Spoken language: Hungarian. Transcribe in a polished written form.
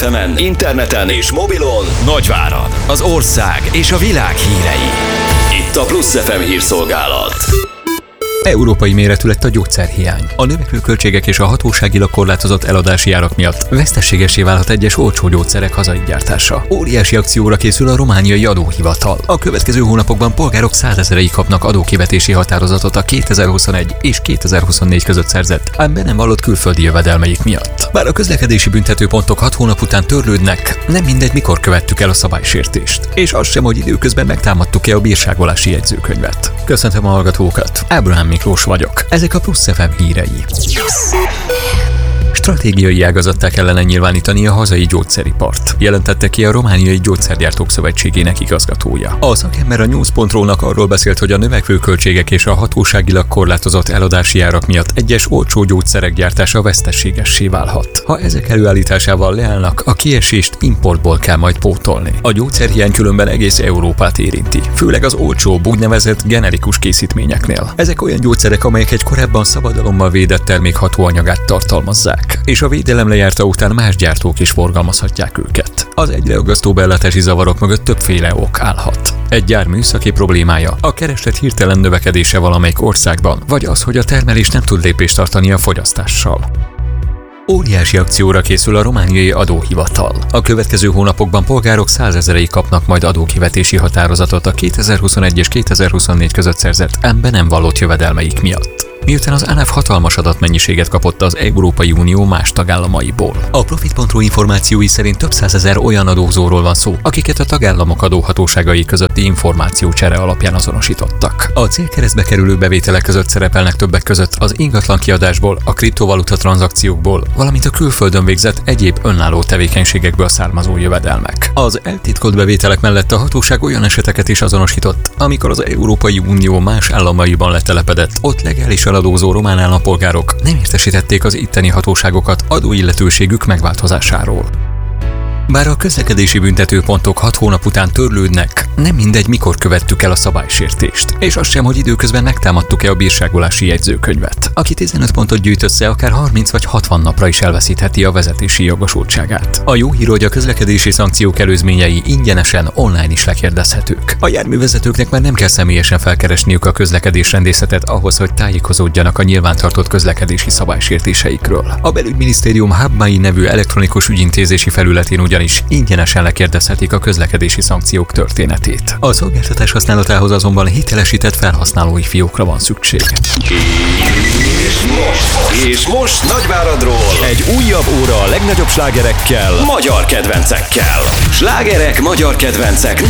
FM-en, interneten és mobilon Nagyvárad, az ország és a világ hírei. Itt a Plusz FM hírszolgálat. Európai méretű lett a gyógyszerhiány. A növekvő költségek és a hatóságilag korlátozott eladási árak miatt veszteségessé válhat egyes olcsó gyógyszerek hazai gyártása. Óriási akcióra készül a romániai adóhivatal. A következő hónapokban polgárok 100 000-ei kapnak adókivetési határozatot a 2021 és 2024 között szerzett, ám be nem vallott külföldi jövedelmeik miatt. Bár a közlekedési büntetőpontok 6 hónap után törlődnek, nem mindegy, mikor követtük el a szabálysértést. És az sem, hogy időközben megtámadtuk-e a bírságolási jegyzőkönyvet. Köszöntöm a hallgatókat, Ábrahám Miklós vagyok. Ezek a Plusz FM hírei. Stratégiai ágazattá kellene nyilvánítani a hazai gyógyszeripart, jelentette ki a Romániai Gyógyszergyártók Szövetségének igazgatója. A szakember a News.ro-nak arról beszélt, hogy a növekvő költségek és a hatóságilag korlátozott eladási árak miatt egyes olcsó gyógyszerek gyártása veszteségessé válhat. Ha ezek előállításával leállnak, a kiesést importból kell majd pótolni. A gyógyszerhiány különben egész Európát érinti, főleg az olcsóbb úgynevezett generikus készítményeknél. Ezek olyan gyógyszerek, amelyek egy korábban szabadalommal védett termék hatóanyagát tartalmazzák, és a védelem lejárta után más gyártók is forgalmazhatják őket. Az egyre aggasztóbb ellátási zavarok mögött többféle ok állhat. Egy gyár műszaki problémája, a kereslet hirtelen növekedése valamelyik országban, vagy az, hogy a termelés nem tud lépést tartani a fogyasztással. Óriási akcióra készül a romániai adóhivatal. A következő hónapokban polgárok 100 000-ei kapnak majd adókivetési határozatot a 2021 és 2024 között szerzett, ám be nem vallott jövedelmeik miatt, miután az ANAF hatalmas adatmennyiséget kapott az Európai Unió más tagállamaiból. A Profit.ro információi szerint több 100 000 olyan adózóról van szó, akiket a tagállamok adóhatóságai közötti információcsere alapján azonosítottak. A célkeresztbe kerülő bevételek között szerepelnek többek között az ingatlan kiadásból, a kriptovaluta tranzakciókból, valamint a külföldön végzett egyéb önálló tevékenységekből származó jövedelmek. Az eltitkolt bevételek mellett a hatóság olyan eseteket is azonosított, amikor az Európai Unió más államaiban letelepedett, ott legálisan adózó román állampolgárok nem értesítették az itteni hatóságokat adóilletőségük megváltozásáról. Bár a közlekedési büntetőpontok 6 hónap után törlődnek, nem mindegy, mikor követtük el a szabálysértést, és az sem, hogy időközben megtámadtuk-e a bírságolási jegyzőkönyvet. Aki 15 pontot gyűjt össze, akár 30 vagy 60 napra is elveszítheti a vezetési jogosultságát. A jó hír, hogy a közlekedési szankciók előzményei ingyenesen online is lekérdezhetők. A járművezetőknek már nem kell személyesen felkeresniük a közlekedésrendészetet ahhoz, hogy tájékozódjanak a nyilvántartott közlekedési szabálysértéseikről. A Belügyminisztérium Hubmai nevű elektronikus ügyintézési felületén ugyanis ingyenesen lekérdezhetik a közlekedési szankciók történetét. A szolgáltatás használatához azonban hitelesített felhasználói fiókra van szükség. És most Nagyváradról egy újabb óra a legnagyobb slágerekkel, magyar kedvencekkel. Slágerek, magyar kedvencek